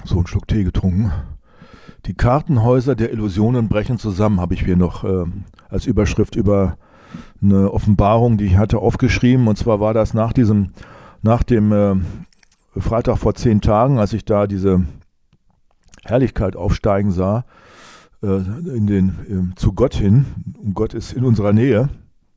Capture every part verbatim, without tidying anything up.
So, einen Schluck Tee getrunken. Die Kartenhäuser der Illusionen brechen zusammen, habe ich hier noch äh, als Überschrift über eine Offenbarung, die ich hatte, aufgeschrieben. Und zwar war das nach diesem, nach dem äh, Freitag vor zehn Tagen, als ich da diese Herrlichkeit aufsteigen sah, äh, in den, äh, zu Gott hin. Und Gott ist in unserer Nähe.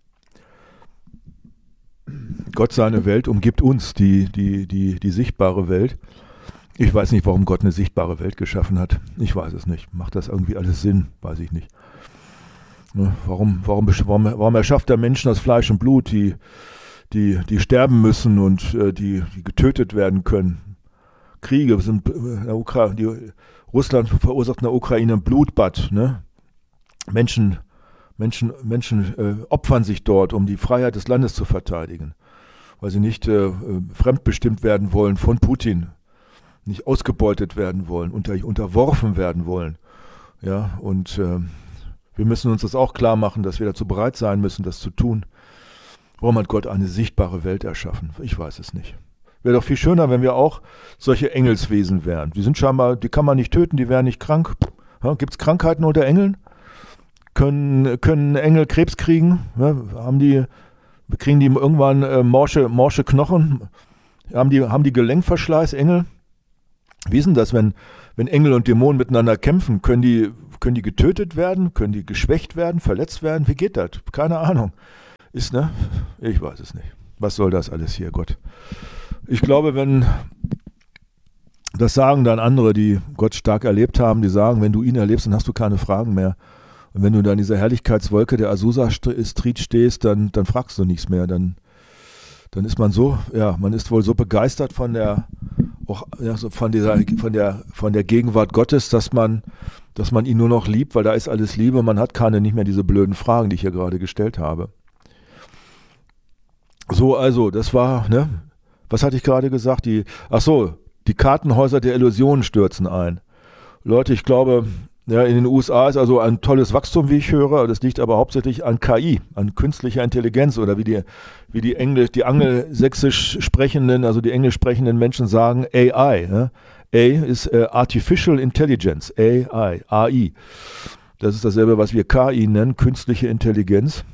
Gott, seine Welt, umgibt uns, die, die, die, die sichtbare Welt. Ich weiß nicht, warum Gott eine sichtbare Welt geschaffen hat. Ich weiß es nicht. Macht das irgendwie alles Sinn? Weiß ich nicht. Ne? Warum, warum, warum, warum erschafft der Menschen aus Fleisch und Blut, die, die, die sterben müssen und äh, die, die getötet werden können? Kriege sind in der Ukraine, die, Russland verursacht in der Ukraine ein Blutbad. Ne? Menschen, Menschen, Menschen äh, opfern sich dort, um die Freiheit des Landes zu verteidigen, weil sie nicht äh, fremdbestimmt werden wollen von Putin. Nicht ausgebeutet werden wollen, unter, unterworfen werden wollen. Ja, und äh, wir müssen uns das auch klar machen, dass wir dazu bereit sein müssen, das zu tun. Warum hat Gott eine sichtbare Welt erschaffen? Ich weiß es nicht. Wäre doch viel schöner, wenn wir auch solche Engelswesen wären. Die sind scheinbar, die kann man nicht töten, die wären nicht krank. Ja, gibt es Krankheiten unter Engeln? Können, können Engel Krebs kriegen? Ja, haben die, kriegen die irgendwann äh, morsche, morsche Knochen? Haben die, haben die Gelenkverschleiß, Engel? Wie ist denn das, wenn, wenn Engel und Dämonen miteinander kämpfen? Können die, können die getötet werden? Können die geschwächt werden? Verletzt werden? Wie geht das? Keine Ahnung. Ist, ne? Ich weiß es nicht. Was soll das alles hier, Gott? Ich glaube, wenn, das sagen dann andere, die Gott stark erlebt haben, die sagen, wenn du ihn erlebst, dann hast du keine Fragen mehr. Und wenn du da in dieser Herrlichkeitswolke der Azusa Street stehst, dann, dann fragst du nichts mehr. Dann, dann ist man so, ja, man ist wohl so begeistert von der auch ja, so von dieser von der von der Gegenwart Gottes, dass man dass man ihn nur noch liebt, weil da ist alles Liebe, man hat keine nicht mehr diese blöden Fragen, die ich hier gerade gestellt habe. So, also, das war, ne? Was hatte ich gerade gesagt? Die ach so, die Kartenhäuser der Illusionen stürzen ein. Leute, ich glaube, ja, in den U S A ist also ein tolles Wachstum, wie ich höre. Das liegt aber hauptsächlich an K I, an künstlicher Intelligenz oder wie die, wie die Englisch, die angelsächsisch sprechenden, also die englisch sprechenden Menschen sagen, A I. Ne? A ist äh, Artificial Intelligence, A I, A I. Das ist dasselbe, was wir K I nennen, künstliche Intelligenz.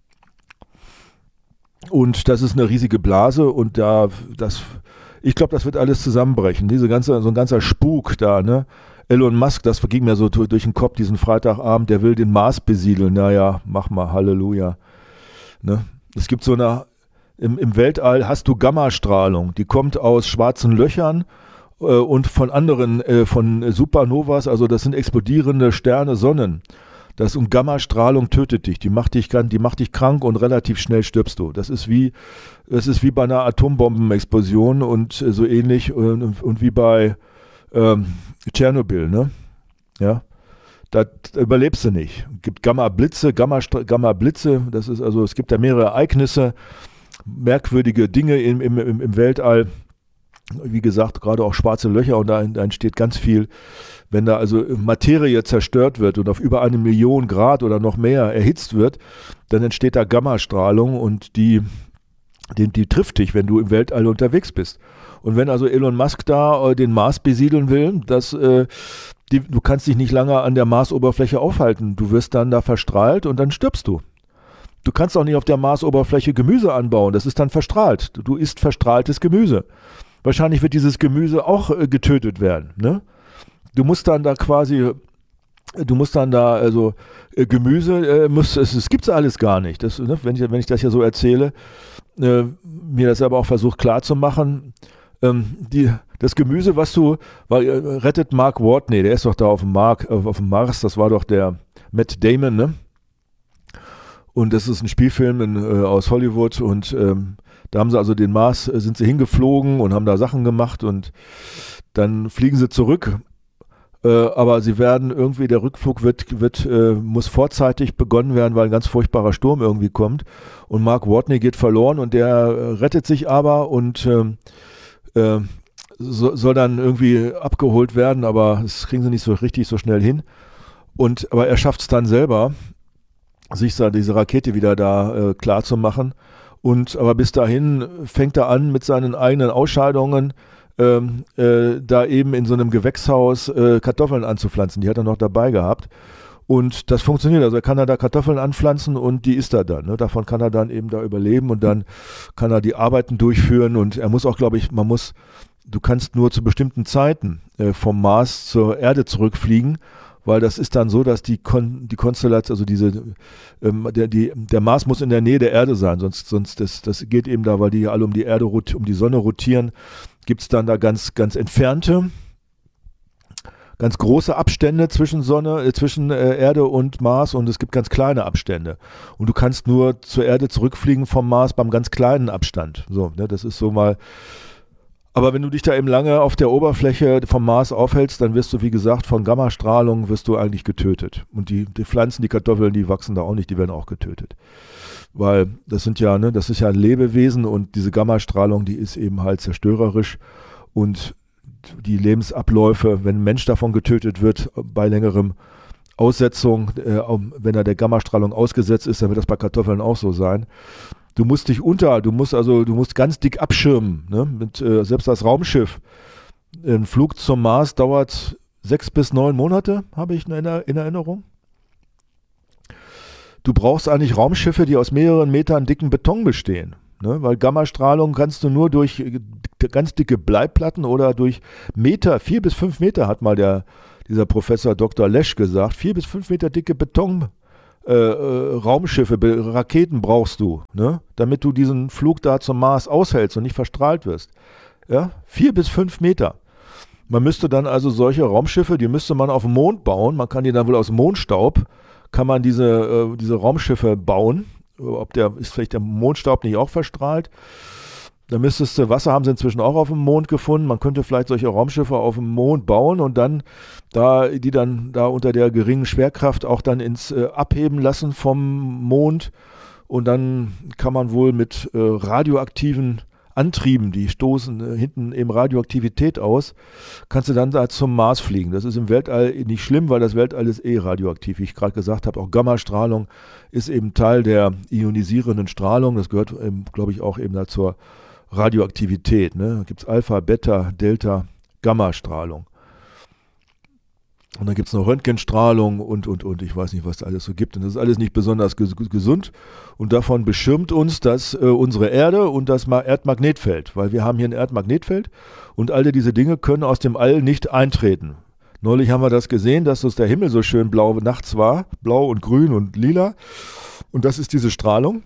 Und das ist eine riesige Blase und da, das, ich glaube, das wird alles zusammenbrechen. Diese ganze, so ein ganzer Spuk da, ne? Elon Musk, das ging mir so durch den Kopf diesen Freitagabend, der will den Mars besiedeln. Naja, mach mal, Halleluja. Ne? Es gibt so eine, im, im Weltall hast du Gammastrahlung, die kommt aus schwarzen Löchern äh, und von anderen, äh, von Supernovas, also das sind explodierende Sterne, Sonnen. Das und Gammastrahlung tötet dich, die macht dich, die macht dich krank und relativ schnell stirbst du. Das ist wie, das ist wie bei einer Atombombenexplosion und äh, so ähnlich und, und wie bei ähm, Tschernobyl, ne? Ja, da überlebst du nicht. Es gibt Gamma-Blitze, Gamma, Gamma-Blitze, das ist also, es gibt da mehrere Ereignisse, merkwürdige Dinge im, im, im Weltall, wie gesagt, gerade auch schwarze Löcher und da, da entsteht ganz viel, wenn da also Materie zerstört wird und auf über eine Million Grad oder noch mehr erhitzt wird, dann entsteht da Gammastrahlung und die, die, die trifft dich, wenn du im Weltall unterwegs bist. Und wenn also Elon Musk da äh, den Mars besiedeln will, das, äh, die, du kannst dich nicht lange an der Marsoberfläche aufhalten. Du wirst dann da verstrahlt und dann stirbst du. Du kannst auch nicht auf der Marsoberfläche Gemüse anbauen, das ist dann verstrahlt. Du, du isst verstrahltes Gemüse. Wahrscheinlich wird dieses Gemüse auch äh, getötet werden. Ne? Du musst dann da quasi, du musst dann da, also äh, Gemüse, äh, muss, es, es gibt es alles gar nicht. Das, ne? wenn, ich, wenn ich das ja so erzähle, äh, mir das aber auch versucht klarzumachen, ähm, die, das Gemüse, was du, weil, äh, rettet Mark Watney, der ist doch da auf dem, Mark, auf, auf dem Mars, das war doch der Matt Damon, ne? Und das ist ein Spielfilm in, äh, aus Hollywood und ähm, da haben sie also den Mars, äh, sind sie hingeflogen und haben da Sachen gemacht und dann fliegen sie zurück. Äh, aber sie werden irgendwie, der Rückflug wird, wird, äh, muss vorzeitig begonnen werden, weil ein ganz furchtbarer Sturm irgendwie kommt. Und Mark Watney geht verloren und der äh, rettet sich aber und äh, äh, so, soll dann irgendwie abgeholt werden, aber das kriegen sie nicht so richtig so schnell hin. Und, aber er schafft es dann selber, sich da diese Rakete wieder da äh, klar zu machen. Und aber bis dahin fängt er an mit seinen eigenen Ausscheidungen, ähm, äh, da eben in so einem Gewächshaus äh, Kartoffeln anzupflanzen. Die hat er noch dabei gehabt. Und das funktioniert, also er kann da Kartoffeln anpflanzen und die isst er dann. Ne? Davon kann er dann eben da überleben und dann kann er die Arbeiten durchführen und er muss auch, glaube ich, man muss, du kannst nur zu bestimmten Zeiten äh, vom Mars zur Erde zurückfliegen, weil das ist dann so, dass die, Kon- die Konstellation, also diese, ähm, der, die, der Mars muss in der Nähe der Erde sein, sonst, sonst das, das geht eben da, weil die alle um die Erde, um die Sonne rotieren, gibt es dann da ganz, ganz entfernte, ganz große Abstände zwischen Sonne, äh, zwischen äh, Erde und Mars und es gibt ganz kleine Abstände. Und du kannst nur zur Erde zurückfliegen vom Mars beim ganz kleinen Abstand. So, ne, das ist so mal. Aber wenn du dich da eben lange auf der Oberfläche vom Mars aufhältst, dann wirst du, wie gesagt, von Gammastrahlung wirst du eigentlich getötet. Und die, die Pflanzen, die Kartoffeln, die wachsen da auch nicht, die werden auch getötet. Weil das sind ja, ne, das ist ja ein Lebewesen und diese Gammastrahlung, die ist eben halt zerstörerisch und die Lebensabläufe, wenn ein Mensch davon getötet wird, bei längerem Aussetzung, äh, wenn er der Gammastrahlung ausgesetzt ist, dann wird das bei Kartoffeln auch so sein. Du musst dich unter, du musst also, du musst ganz dick abschirmen. Ne? Mit, äh, selbst das Raumschiff, ein Flug zum Mars dauert sechs bis neun Monate, habe ich in, in Erinnerung. Du brauchst eigentlich Raumschiffe, die aus mehreren Metern dicken Beton bestehen. Ne, weil Gammastrahlung kannst du nur durch ganz dicke Bleiplatten oder durch Meter, vier bis fünf Meter hat mal der, dieser Professor Doktor Lesch gesagt, vier bis fünf Meter dicke Beton äh, äh, Raumschiffe, Be- Raketen brauchst du, ne, damit du diesen Flug da zum Mars aushältst und nicht verstrahlt wirst. Ja, vier bis fünf Meter. Man müsste dann also solche Raumschiffe, die müsste man auf dem Mond bauen, man kann die dann wohl aus Mondstaub, kann man diese, äh, diese Raumschiffe bauen. Ob der, ist vielleicht der Mondstaub nicht auch verstrahlt? Da müsstest du, Wasser haben sie inzwischen auch auf dem Mond gefunden. Man könnte vielleicht solche Raumschiffe auf dem Mond bauen und dann, da, die dann da unter der geringen Schwerkraft auch dann ins äh, abheben lassen vom Mond. Und dann kann man wohl mit äh, radioaktiven Antrieben, die stoßen äh, hinten eben Radioaktivität aus, kannst du dann da zum Mars fliegen. Das ist im Weltall nicht schlimm, weil das Weltall ist eh radioaktiv. Wie ich gerade gesagt habe, auch Gammastrahlung ist eben Teil der ionisierenden Strahlung. Das gehört, glaube ich, auch eben da zur Radioaktivität. Ne? Da gibt es Alpha, Beta, Delta, Gammastrahlung. Und dann gibt es noch Röntgenstrahlung und, und, und. Ich weiß nicht, was da alles so gibt. Und das ist alles nicht besonders ges- gesund. Und davon beschirmt uns das, äh, unsere Erde und das Ma- Erdmagnetfeld. Weil wir haben hier ein Erdmagnetfeld und alle diese Dinge können aus dem All nicht eintreten. Neulich haben wir das gesehen, dass uns der Himmel so schön blau nachts war. Blau und grün und lila. Und das ist diese Strahlung.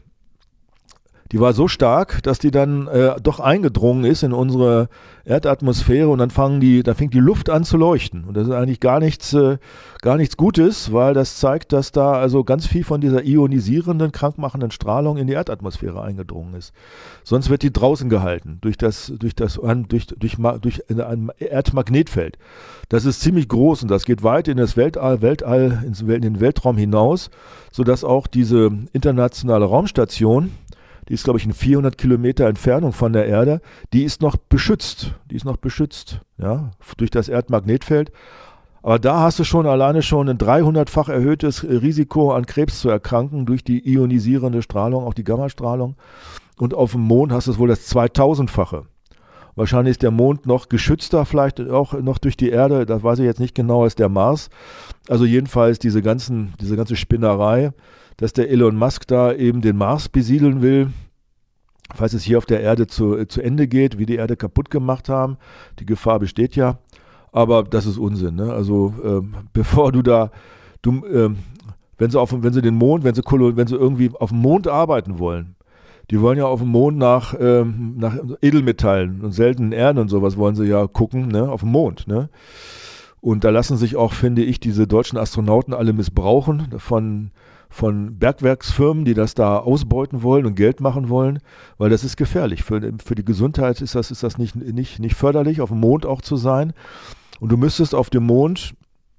Die war so stark, dass die dann äh, doch eingedrungen ist in unsere Erdatmosphäre und dann fangen die, da fängt die Luft an zu leuchten. Und das ist eigentlich gar nichts, äh, gar nichts Gutes, weil das zeigt, dass da also ganz viel von dieser ionisierenden, krankmachenden Strahlung in die Erdatmosphäre eingedrungen ist. Sonst wird die draußen gehalten durch das, durch das, durch, durch, durch, durch ein Erdmagnetfeld. Das ist ziemlich groß und das geht weit in das Weltall, Weltall, in den Weltraum hinaus, sodass auch diese internationale Raumstation, die ist, glaube ich, in vierhundert Kilometer Entfernung von der Erde, die ist noch beschützt. Die ist noch beschützt, ja, durch das Erdmagnetfeld. Aber da hast du schon alleine schon ein dreihundertfach erhöhtes Risiko an Krebs zu erkranken durch die ionisierende Strahlung, auch die Gammastrahlung. Und auf dem Mond hast du wohl das zweitausendfache. Wahrscheinlich ist der Mond noch geschützter, vielleicht auch noch durch die Erde, das weiß ich jetzt nicht genau, als der Mars. Also jedenfalls diese ganzen, diese ganze Spinnerei, dass der Elon Musk da eben den Mars besiedeln will, falls es hier auf der Erde zu, zu Ende geht, wie die Erde kaputt gemacht haben. Die Gefahr besteht ja, aber das ist Unsinn. Ne? Also ähm, bevor du da, du, ähm, wenn sie auf, wenn sie den Mond, wenn sie, wenn sie irgendwie auf dem Mond arbeiten wollen, die wollen ja auf dem Mond nach, ähm, nach Edelmetallen und seltenen Erden und sowas wollen sie ja gucken, ne? Auf dem Mond. Ne? Und da lassen sich auch, finde ich, diese deutschen Astronauten alle missbrauchen von von Bergwerksfirmen, die das da ausbeuten wollen und Geld machen wollen, weil das ist gefährlich. Für, für die Gesundheit ist das, ist das nicht, nicht, nicht förderlich, auf dem Mond auch zu sein. Und du müsstest auf dem Mond,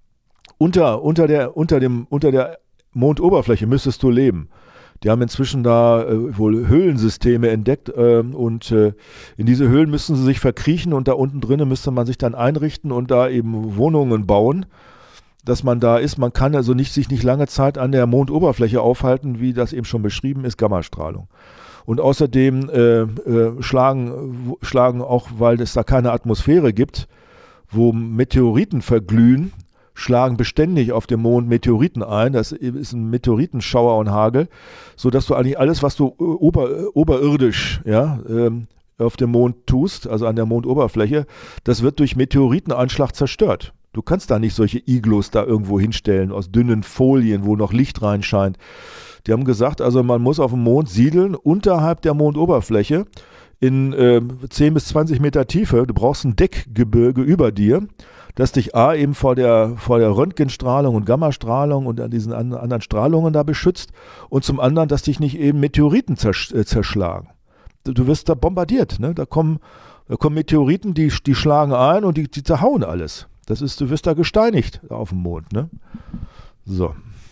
unter, unter, der, unter, dem, unter der Mondoberfläche müsstest du leben. Die haben inzwischen da äh, wohl Höhlensysteme entdeckt äh, und äh, in diese Höhlen müssten sie sich verkriechen und da unten drinnen müsste man sich dann einrichten und da eben Wohnungen bauen, dass man da ist. Man kann also nicht, sich nicht lange Zeit an der Mondoberfläche aufhalten, wie das eben schon beschrieben ist, Gammastrahlung. Und außerdem äh, äh, schlagen, schlagen auch, weil es da keine Atmosphäre gibt, wo Meteoriten verglühen, schlagen beständig auf dem Mond Meteoriten ein. Das ist ein Meteoritenschauer und Hagel, sodass du eigentlich alles, was du ober, oberirdisch ja, ähm, auf dem Mond tust, also an der Mondoberfläche, das wird durch Meteoriteneinschlag zerstört. Du kannst da nicht solche Iglus da irgendwo hinstellen aus dünnen Folien, wo noch Licht reinscheint. Die haben gesagt, also man muss auf dem Mond siedeln unterhalb der Mondoberfläche in äh, zehn bis zwanzig Meter Tiefe. Du brauchst ein Deckgebirge über dir, das dich A eben vor der, vor der Röntgenstrahlung und Gammastrahlung und an diesen an, anderen Strahlungen da beschützt und zum anderen, dass dich nicht eben Meteoriten zersch, äh, zerschlagen. Du, du wirst da bombardiert, ne? Da kommen, da kommen Meteoriten, die, die schlagen ein und die, die zerhauen alles. Das ist, du wirst da gesteinigt auf dem Mond, ne? So.